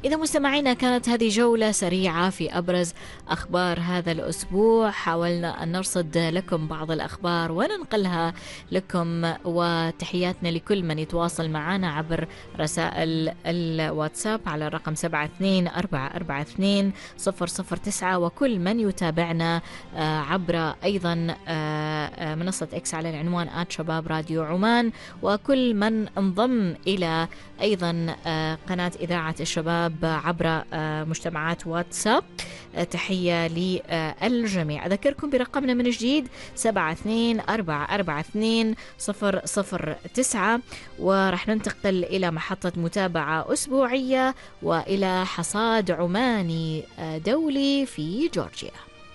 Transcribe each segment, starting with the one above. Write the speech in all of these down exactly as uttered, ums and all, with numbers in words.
إذا مستمعينا كانت هذه جولة سريعة في أبرز أخبار هذا الأسبوع، حاولنا أن نرصد لكم بعض الأخبار وننقلها لكم، وتحياتنا لكل من يتواصل معنا عبر رسائل الواتساب على الرقم سبعة اثنين أربعة أربعة اثنين صفر صفر تسعة، وكل من يتابعنا عبر أيضا منصة إكس على العنوان آت شباب راديو عمان، وكل من انضم إلى أيضا قناة إذاعة الشباب عبر مجتمعات واتساب. تحية للجميع. أذكركم برقمنا من جديد سبعة اثنين أربعة أربعة اثنين صفر صفر تسعة، ورح ننتقل إلى محطة متابعة أسبوعية وإلى حصاد عماني دولي في جورجيا.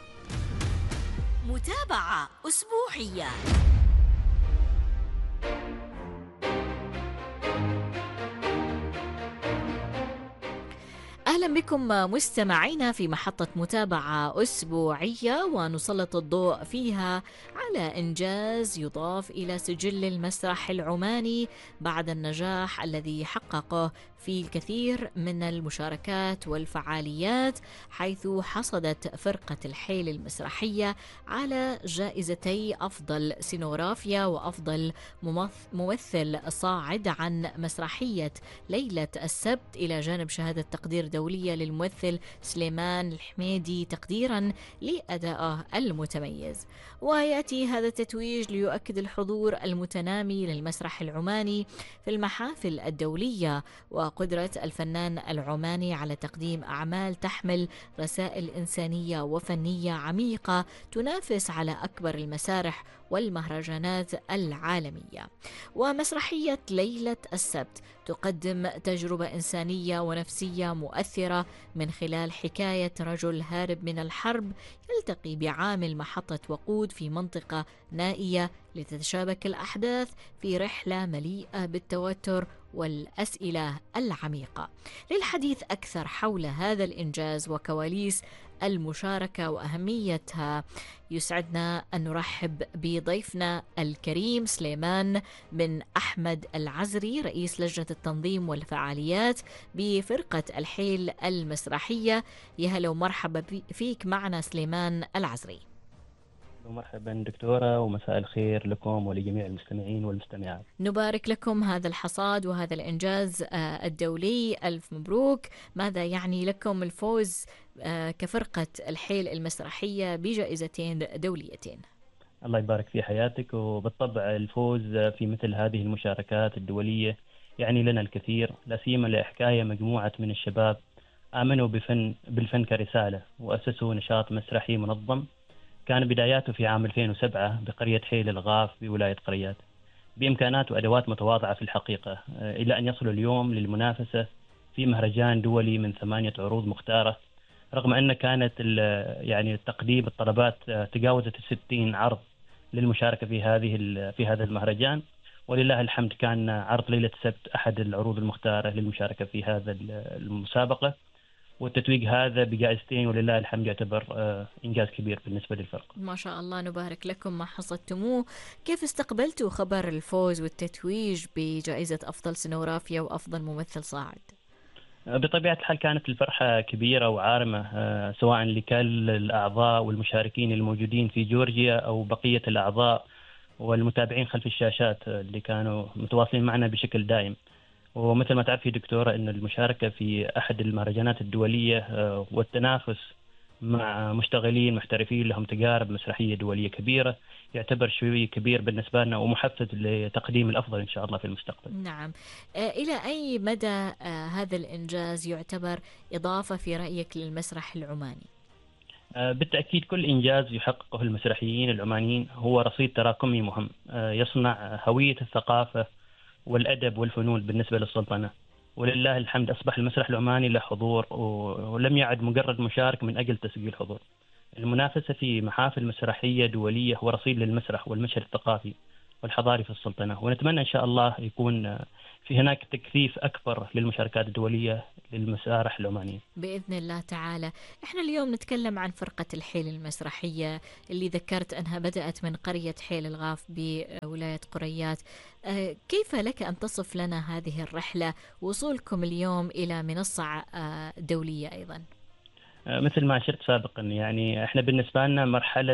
متابعة أسبوعية. أهلا بكم مستمعينا في محطة متابعة أسبوعية، ونسلط الضوء فيها على إنجاز يضاف إلى سجل المسرح العماني بعد النجاح الذي حققه في الكثير من المشاركات والفعاليات، حيث حصدت فرقة الحيل المسرحية على جائزتي أفضل سينوغرافيا وأفضل ممثل صاعد عن مسرحية ليلة السبت، إلى جانب شهادة تقدير دولية للممثل سليمان الحميدي تقديرا لأدائه المتميز. ويأتي هذا التتويج ليؤكد الحضور المتنامي للمسرح العماني في المحافل الدولية وقدرة الفنان العماني على تقديم أعمال تحمل رسائل إنسانية وفنية عميقة تنافس على أكبر المسارح والمهرجانات العالمية. ومسرحية ليلة السبت تقدم تجربة إنسانية ونفسية مؤثرة من خلال حكاية رجل هارب من الحرب يلتقي بعامل محطة وقود في منطقة نائية، لتتشابك الأحداث في رحلة مليئة بالتوتر والأسئلة العميقة. للحديث أكثر حول هذا الإنجاز وكواليس المشاركة وأهميتها، يسعدنا أن نرحب بضيفنا الكريم سليمان بن أحمد العزري، رئيس لجنة التنظيم والفعاليات بفرقة الحيل المسرحية. يا هلا ومرحبا فيك معنا سليمان العزري. مرحبا دكتورة، ومساء الخير لكم ولجميع المستمعين والمستمعات. نبارك لكم هذا الحصاد وهذا الإنجاز الدولي، ألف مبروك. ماذا يعني لكم الفوز كفرقة الحيل المسرحية بجائزتين دوليتين؟ الله يبارك في حياتك. وبالطبع الفوز في مثل هذه المشاركات الدولية يعني لنا الكثير، لا سيما لحكاية مجموعة من الشباب آمنوا بفن بالفن كرسالة، وأسسوا نشاط مسرحي منظم كان بداياته في عام ألفين وسبعة بقرية حيل الغاف بولاية قريات، بإمكانات وأدوات متواضعة في الحقيقة، إلى أن يصلوا اليوم للمنافسة في مهرجان دولي من ثمانية عروض مختارة، رغم أن كانت يعني تقديم الطلبات تجاوزت الستين عرض للمشاركة في هذه في هذا المهرجان. ولله الحمد كان عرض ليلة السبت أحد العروض المختارة للمشاركة في هذا المسابقة، والتتويج هذا بجائزتين ولله الحمد يعتبر إنجاز كبير بالنسبة للفرق. ما شاء الله، نبارك لكم ما حصدتموه. كيف استقبلتوا خبر الفوز والتتويج بجائزة أفضل سينوغرافيا وأفضل ممثل صاعد؟ بطبيعة الحال كانت الفرحة كبيرة وعارمة، سواء لكل الأعضاء والمشاركين الموجودين في جورجيا أو بقية الأعضاء والمتابعين خلف الشاشات اللي كانوا متواصلين معنا بشكل دائم. ومثل ما تعرفي دكتورة أن المشاركة في أحد المهرجانات الدولية والتنافس مع مشتغلين محترفين لهم تجارب مسرحية دولية كبيرة يعتبر شيء كبير بالنسبة لنا ومحفز لتقديم الأفضل إن شاء الله في المستقبل. نعم. إلى أي مدى هذا الإنجاز يعتبر إضافة في رأيك للمسرح العماني؟ بالتأكيد كل إنجاز يحققه المسرحيين العمانيين هو رصيد تراكمي مهم يصنع هوية الثقافة والأدب والفنون بالنسبة للسلطنة. ولله الحمد أصبح المسرح العماني له حضور ولم يعد مجرد مشارك من أجل تسجيل حضور. المنافسة في محافل مسرحية دولية هو رصيد للمسرح والمشهد الثقافي، والحضاري في السلطنة. ونتمنى إن شاء الله يكون في هناك تكثيف أكبر للمشاركات الدولية للمسارح العمانية بإذن الله تعالى. إحنا اليوم نتكلم عن فرقة الحيل المسرحية اللي ذكرت أنها بدأت من قرية حيل الغاف بولاية قريات. آه، كيف لك أن تصف لنا هذه الرحلة، وصولكم اليوم إلى منصة آه، دولية أيضا؟ مثل ما أشرت سابقا، يعني إحنا بالنسبة لنا مرحلة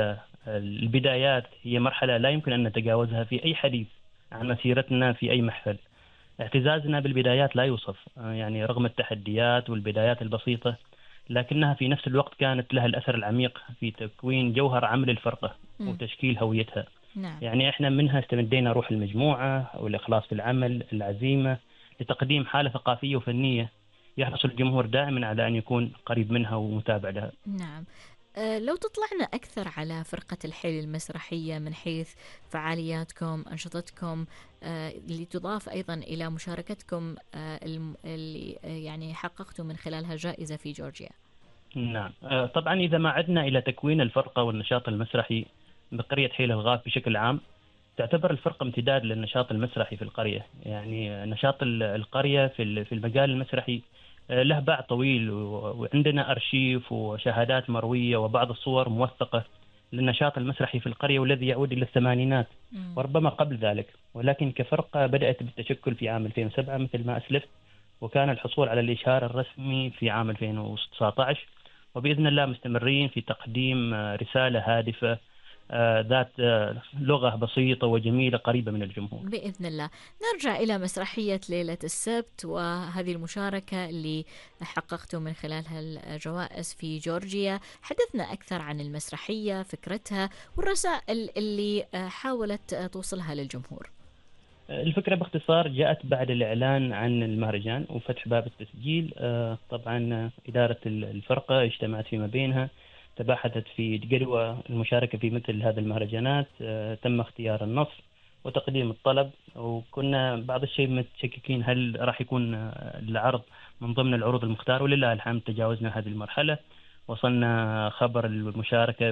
البدايات هي مرحلة لا يمكن أن نتجاوزها في أي حديث عن مسيرتنا في أي محفل. اعتزازنا بالبدايات لا يوصف، يعني رغم التحديات والبدايات البسيطة، لكنها في نفس الوقت كانت لها الأثر العميق في تكوين جوهر عمل الفرقة م. وتشكيل هويتها. نعم. يعني إحنا منها استمدينا روح المجموعة والإخلاص في العمل، العزيمة لتقديم حالة ثقافية وفنية يحرص الجمهور دائما على أن يكون قريب منها ومتابع لها. نعم. أه لو تطلعنا أكثر على فرقة الحيل المسرحية من حيث فعالياتكم، أنشطتكم، أه اللي تضاف أيضا إلى مشاركتكم أه اللي أه يعني حققتم من خلالها جائزة في جورجيا. نعم، أه طبعا إذا ما عدنا إلى تكوين الفرقة والنشاط المسرحي بقرية حيل الغاف بشكل عام، تعتبر الفرقة امتداد للنشاط المسرحي في القرية. يعني نشاط القرية في المجال المسرحي له باع طويل، وعندنا أرشيف وشهادات مروية وبعض الصور موثقة للنشاط المسرحي في القرية، والذي يعود إلى الثمانينات وربما قبل ذلك. ولكن كفرقة بدأت بالتشكل في عام ألفين وسبعة مثل ما أسلفت، وكان الحصول على الإشهار الرسمي في عام ألفين وتسعة عشر، وبإذن الله مستمرين في تقديم رسالة هادفة ذات لغة بسيطة وجميلة قريبة من الجمهور بإذن الله. نرجع إلى مسرحية ليلة السبت وهذه المشاركة اللي حققتم من خلالها الجوائز في جورجيا. حدثنا أكثر عن المسرحية، فكرتها والرسائل اللي حاولت توصلها للجمهور. الفكرة باختصار جاءت بعد الإعلان عن المهرجان وفتح باب التسجيل. طبعا إدارة الفرقة اجتمعت فيما بينها، تباحثت في جدوى المشاركة في مثل هذه المهرجانات، تم اختيار النص وتقديم الطلب، وكنا بعض الشيء متشككين هل راح يكون العرض من ضمن العروض المختارة، ولله الحمد تجاوزنا هذه المرحلة. وصلنا خبر المشاركة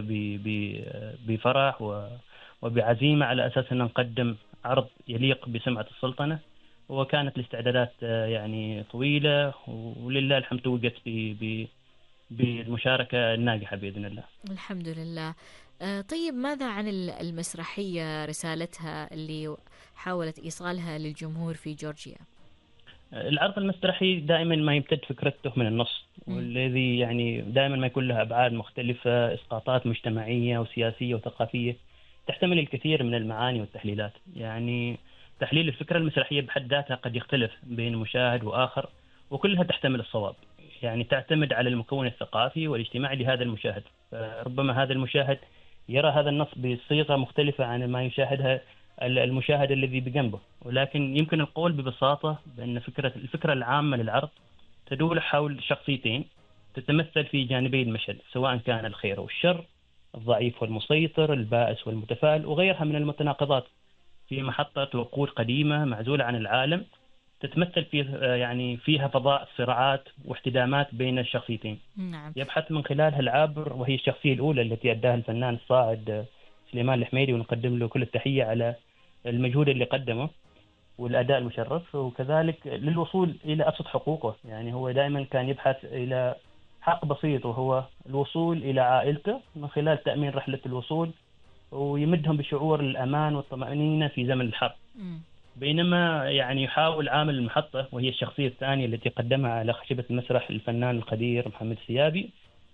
بفرح وبعزيمة على أساس أن نقدم عرض يليق بسمعة السلطنة، وكانت الاستعدادات يعني طويلة، ولله الحمد توجت ب بالمشاركة الناجحة بإذن الله. الحمد لله. طيب ماذا عن المسرحية، رسالتها اللي حاولت إيصالها للجمهور في جورجيا؟ العرض المسرحي دائما ما يمتد فكرته من النص، والذي يعني دائما ما يكون له أبعاد مختلفة، إسقاطات مجتمعية وسياسية وثقافية تحتمل الكثير من المعاني والتحليلات. يعني تحليل الفكرة المسرحية بحد ذاتها قد يختلف بين مشاهد وآخر، وكلها تحتمل الصواب. يعني تعتمد على المكون الثقافي والاجتماعي لهذا المشاهد. ربما هذا المشاهد يرى هذا النص بصيغة مختلفة عن ما يشاهدها المشاهد الذي بجنبه، ولكن يمكن القول ببساطة بأن فكرة الفكرة العامة للعرض تدور حول شخصيتين تتمثل في جانبي المشهد، سواء كان الخير والشر، الضعيف والمسيطر، البائس والمتفائل، وغيرها من المتناقضات، في محطة وقود قديمة معزولة عن العالم، تتمثل في يعني فيها فضاء صراعات واحتدامات بين الشخصيتين. نعم. يبحث من خلالها العابر، وهي الشخصية الأولى التي أداها الفنان الصاعد سليمان الحميدي، ونقدم له كل التحية على المجهود اللي قدمه والأداء المشرف، وكذلك للوصول إلى أبسط حقوقه. يعني هو دائما كان يبحث إلى حق بسيط، وهو الوصول إلى عائلته من خلال تأمين رحلة الوصول، ويمدهم بشعور الأمان والطمأنينة في زمن الحرب. م. بينما يعني يحاول عامل المحطة، وهي الشخصية الثانية التي قدمها على خشبة المسرح الفنان القدير محمد السيابي،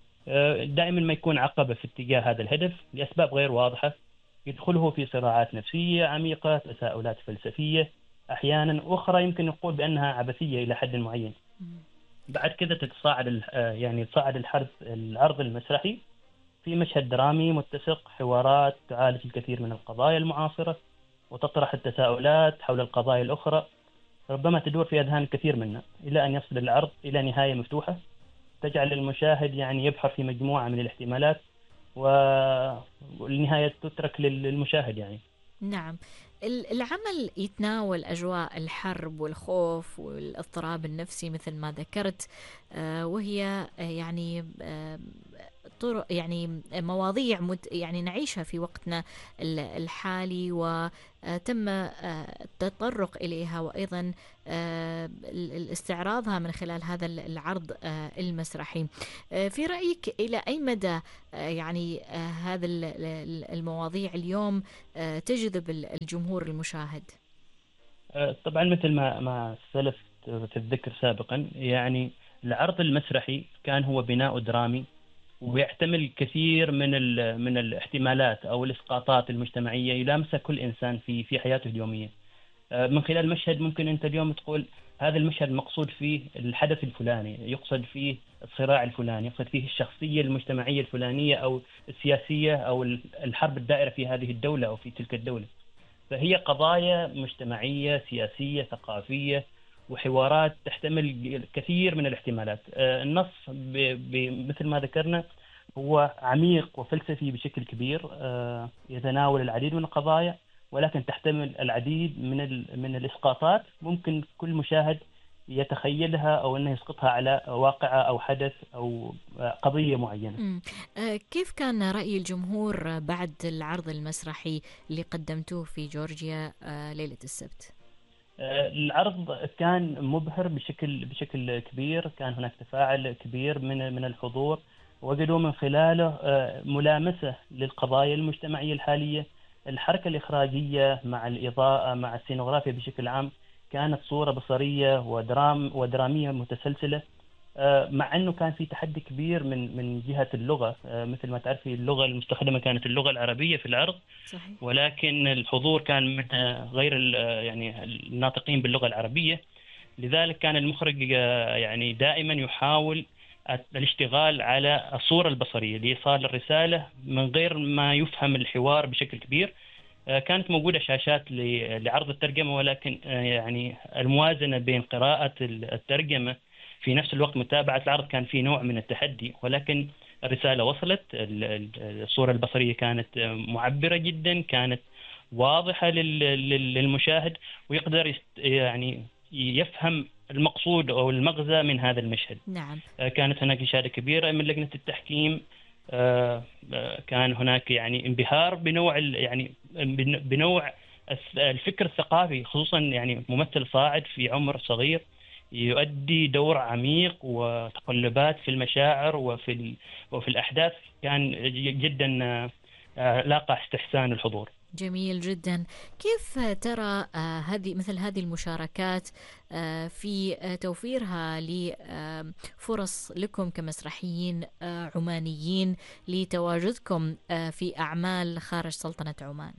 دائما ما يكون عقبة في اتجاه هذا الهدف لأسباب غير واضحة، يدخله في صراعات نفسية عميقة، تساؤلات فلسفية أحيانا، أخرى يمكن نقول بأنها عبثية إلى حد معين. بعد كذا تتصاعد يعني تصاعد الحرب العرض المسرحي في مشهد درامي متسق، حوارات تعالج الكثير من القضايا المعاصرة وتطرح التساؤلات حول القضايا الأخرى، ربما تدور في أذهان الكثير منا، إلى أن يصل العرض إلى نهاية مفتوحة تجعل المشاهد يعني يبحر في مجموعة من الاحتمالات، والنهاية تترك للمشاهد يعني. نعم. العمل يتناول أجواء الحرب والخوف والاضطراب النفسي مثل ما ذكرت، وهي يعني طرق يعني مواضيع يعني نعيشها في وقتنا الحالي وتم التطرق إليها وأيضا الاستعراضها من خلال هذا العرض المسرحي. في رأيك إلى أي مدى يعني هذا المواضيع اليوم تجذب الجمهور المشاهد؟ طبعا مثل ما ما سلفت في الذكر سابقا، يعني العرض المسرحي كان هو بناء درامي ويحتمل كثير من من الاحتمالات او الاسقاطات المجتمعيه يلامسها كل انسان في في حياته اليوميه. من خلال المشهد ممكن انت اليوم تقول هذا المشهد مقصود فيه الحدث الفلاني، يقصد فيه الصراع الفلاني، يقصد فيه الشخصيه المجتمعيه الفلانيه او السياسيه او الحرب الدائره في هذه الدوله او في تلك الدوله. فهي قضايا مجتمعيه سياسيه ثقافيه وحوارات تحتمل كثير من الاحتمالات. النص مثل ما ذكرنا هو عميق وفلسفي بشكل كبير، يتناول العديد من القضايا ولكن تحتمل العديد من من الإسقاطات ممكن كل مشاهد يتخيلها أو أنه يسقطها على واقعة أو حدث أو قضية معينة. كيف كان رأي الجمهور بعد العرض المسرحي اللي قدمتوه في جورجيا ليلة السبت؟ العرض كان مبهر بشكل بشكل كبير، كان هناك تفاعل كبير من من الحضور، وجدوا من خلاله ملامسة للقضايا المجتمعية الحالية. الحركة الإخراجية مع الإضاءة مع السينوغرافيا بشكل عام كانت صورة بصرية ودرام ودرامية متسلسلة، مع أنه كان في تحدي كبير من من جهة اللغة. مثل ما تعرفي اللغة المستخدمة كانت اللغة العربية في العرض. صحيح. ولكن الحضور كان من غير يعني الناطقين باللغة العربية، لذلك كان المخرج يعني دائما يحاول الاشتغال على الصورة البصرية لإيصال الرسالة من غير ما يفهم الحوار بشكل كبير. كانت موجودة شاشات لعرض الترجمة، ولكن يعني الموازنة بين قراءة الترجمة في نفس الوقت متابعة العرض كان في نوع من التحدي، ولكن الرسالة وصلت. الصورة البصرية كانت معبرة جدا، كانت واضحة للمشاهد ويقدر يعني يفهم المقصود أو المغزى من هذا المشهد. نعم. كانت هناك إشادة كبيرة من لجنة التحكيم، كان هناك يعني انبهار بنوع يعني بنوع الفكر الثقافي، خصوصا يعني ممثل صاعد في عمر صغير يؤدي دور عميق وتقلبات في المشاعر وفي وفي الأحداث، كان جدا لاقى استحسان الحضور. جميل جدا. كيف ترى هذه مثل هذه المشاركات في توفيرها لفرص لكم كمسرحيين عمانيين لتواجدكم في أعمال خارج سلطنة عمان؟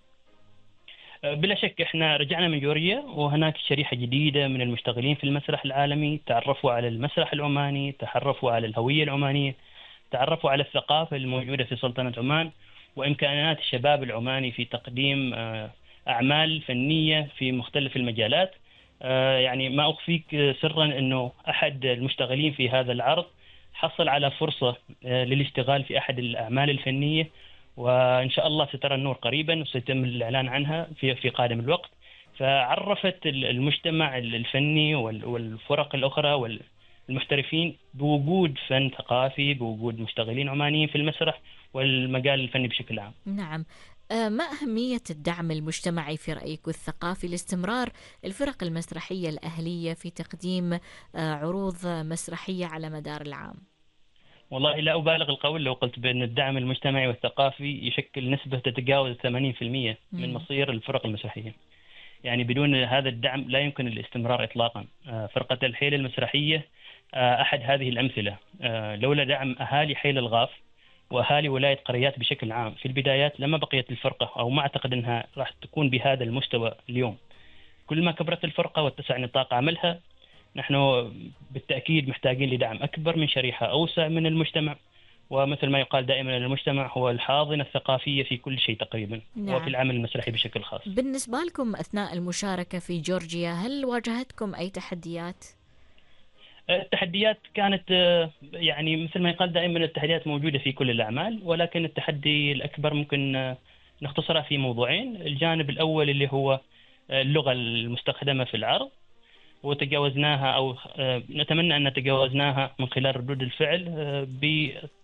بلا شك احنا رجعنا من جورجيا وهناك شريحة جديدة من المشتغلين في المسرح العالمي، تعرفوا على المسرح العماني، تعرفوا على الهوية العمانية، تعرفوا على الثقافة الموجودة في سلطنة عمان وإمكانات الشباب العماني في تقديم أعمال فنية في مختلف المجالات. يعني ما أخفيك سرا أنه أحد المشتغلين في هذا العرض حصل على فرصة للاشتغال في أحد الأعمال الفنية، وإن شاء الله سترى النور قريبا وسيتم الإعلان عنها في في قادم الوقت. فعرفت المجتمع الفني والفرق الأخرى والمحترفين بوجود فن ثقافي، بوجود مشتغلين عمانيين في المسرح والمجال الفني بشكل عام. نعم. ما أهمية الدعم المجتمعي في رأيك والثقافي لاستمرار الفرق المسرحية الأهلية في تقديم عروض مسرحية على مدار العام؟ والله لا أبالغ القول لو قلت بأن الدعم المجتمعي والثقافي يشكل نسبة تتجاوز ثمانين بالمئة من مصير الفرق المسرحية. يعني بدون هذا الدعم لا يمكن الاستمرار إطلاقا. فرقة الحيل المسرحية أحد هذه الأمثلة. لولا دعم أهالي حيل الغاف وأهالي ولاية قريات بشكل عام في البدايات لما بقيت الفرقة، أو ما أعتقد أنها راح تكون بهذا المستوى اليوم. كل ما كبرت الفرقة واتسع نطاق عملها نحن بالتأكيد محتاجين لدعم أكبر من شريحة أوسع من المجتمع، ومثل ما يقال دائما المجتمع هو الحاضنة الثقافية في كل شيء تقريبا. نعم. وفي العمل المسرحي بشكل خاص. بالنسبة لكم أثناء المشاركة في جورجيا هل واجهتكم أي تحديات؟ التحديات كانت يعني مثل ما يقال دائما التحديات موجودة في كل الأعمال، ولكن التحدي الأكبر ممكن نختصرها في موضوعين. الجانب الأول اللي هو اللغة المستخدمة في العرض، وتجاوزناها أو نتمنى أن نتجاوزناها من خلال ردود الفعل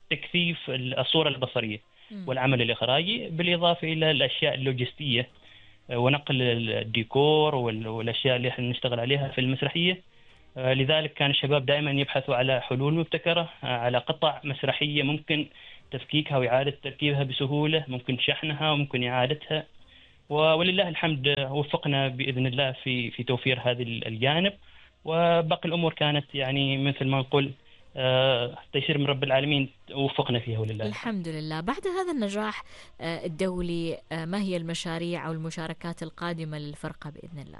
تكثيف الصورة البصرية مم. والعمل الإخراجي، بالإضافة إلى الأشياء اللوجستية ونقل الديكور والأشياء اللي احنا نشتغل عليها في المسرحية. لذلك كان الشباب دائما يبحثوا على حلول مبتكرة، على قطع مسرحية ممكن تفكيكها وإعادة تركيبها بسهولة، ممكن شحنها وممكن إعادتها. ولله الحمد وفقنا بإذن الله في في توفير هذه الجانب، وباقي الأمور كانت يعني مثل ما نقول تيسير من رب العالمين، وفقنا فيها ولله الحمد لله. بعد هذا النجاح الدولي، ما هي المشاريع أو المشاركات القادمة للفرقة بإذن الله؟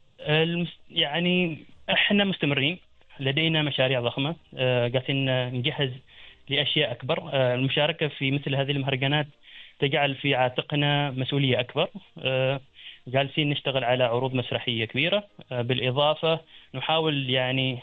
يعني احنا مستمرين، لدينا مشاريع ضخمة، قاعدين نجهز لأشياء أكبر. المشاركة في مثل هذه المهرجانات تجعل في عاتقنا مسؤولية أكبر. جالسين نشتغل على عروض مسرحية كبيرة، بالإضافة نحاول يعني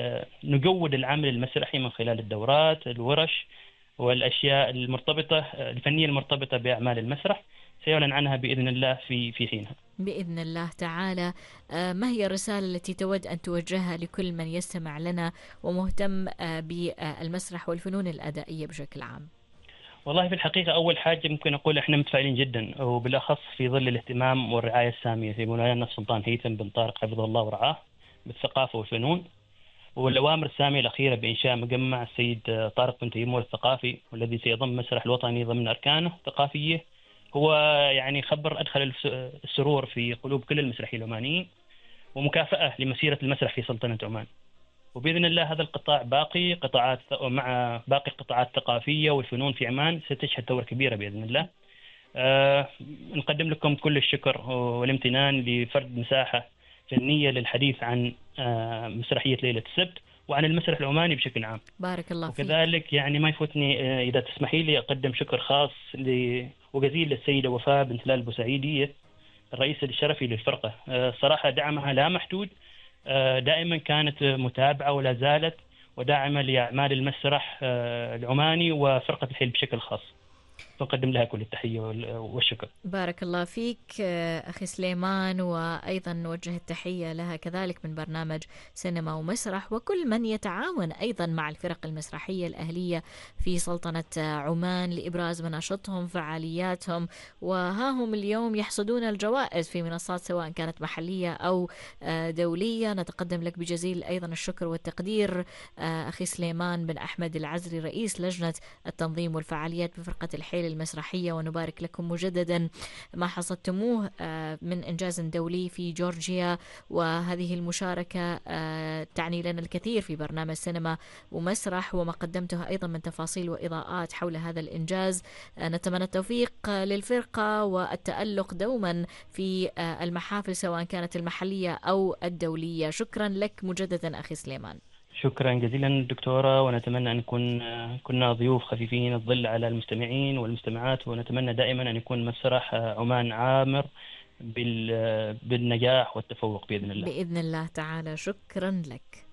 نجود العمل المسرحي من خلال الدورات، الورش والأشياء المرتبطة الفنية المرتبطة بأعمال المسرح، سيعلن عنها بإذن الله في في حينها بإذن الله تعالى. ما هي الرسالة التي تود أن توجهها لكل من يستمع لنا ومهتم بالمسرح والفنون الأدائية بشكل عام؟ والله في الحقيقة أول حاجة ممكن أقول إحنا متفائلين جدا، وبالأخص في ظل الاهتمام والرعاية السامية في مولانا السلطان هيثم بن طارق حفظه الله ورعاه بالثقافة والفنون، والأوامر السامية الأخيرة بإنشاء مجمع السيد طارق بن تيمور الثقافي، والذي سيضم المسرح الوطني ضمن أركانه الثقافية. هو يعني خبر أدخل السرور في قلوب كل المسرحيين العمانيين، ومكافأة لمسيرة المسرح في سلطنة عمان. وبإذن الله هذا القطاع باقي قطاعات مع باقي القطاعات الثقافية والفنون في عمان ستشهد ثورة كبيرة بإذن الله. أه نقدم لكم كل الشكر والامتنان لفرد مساحة فنية للحديث عن أه مسرحية ليلة السبت وعن المسرح العماني بشكل عام. بارك الله فيك. وكذلك يعني ما يفوتني أه إذا تسمحي لي أقدم شكر خاص وجزيل للسيدة وفاء بنت هلال البوسعيدية الرئيسة الشرفي للفرقة. أه صراحة دعمها لا محدود، دائما كانت متابعة ولا زالت وداعمة لأعمال المسرح العماني وفرقة الحيل بشكل خاص، نقدم لها كل التحية والشكر. بارك الله فيك أخي سليمان، وأيضا نوجه التحية لها كذلك من برنامج سينما ومسرح، وكل من يتعاون أيضا مع الفرق المسرحية الأهلية في سلطنة عمان لإبراز مناشطهم فعالياتهم، وها هم اليوم يحصدون الجوائز في منصات سواء كانت محلية أو دولية. نتقدم لك بجزيل أيضا الشكر والتقدير أخي سليمان بن أحمد العزري رئيس لجنة التنظيم والفعاليات بفرقة الحيل المسرحية، ونبارك لكم مجددا ما حصدتموه من إنجاز دولي في جورجيا، وهذه المشاركة تعني لنا الكثير في برنامج سينما ومسرح وما قدمته أيضا من تفاصيل وإضاءات حول هذا الإنجاز. نتمنى التوفيق للفرقة والتألق دوما في المحافل سواء كانت المحلية أو الدولية. شكرا لك مجددا أخي سليمان. شكرا جزيلا دكتورة، ونتمنى أن نكون كنا ضيوف خفيفين الظل على المستمعين والمستمعات، ونتمنى دائما أن يكون مسرح عمان عامر بالنجاح والتفوق بإذن الله. بإذن الله تعالى. شكرا لك.